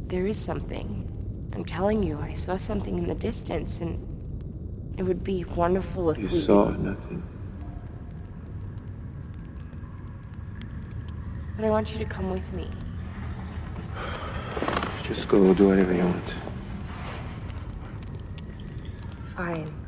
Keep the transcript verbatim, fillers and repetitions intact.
there is something. I'm telling you, I saw something in the distance, and it would be wonderful if you we... You saw nothing. But I want you to come with me. Just go do whatever you want. Fine.